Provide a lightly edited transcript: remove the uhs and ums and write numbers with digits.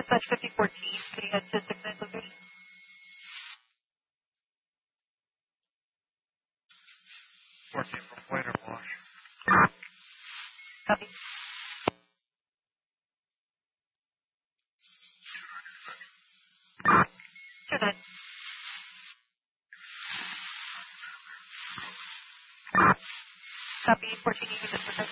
Dispatch 5014, can you head to 69 location? 14 from White or Wash. Copy. Two nine. Copy. 14, you can dismiss.